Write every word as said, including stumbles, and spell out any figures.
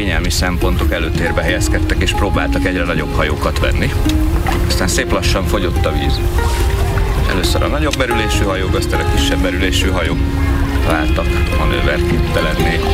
kényelmi szempontok előtérbe helyezkedtek, és próbáltak egyre nagyobb hajókat venni. Aztán szép lassan fogyott a víz. Először a nagyobb berülésű hajók, aztán a kisebb berülésű hajók váltak manőverképtelenné.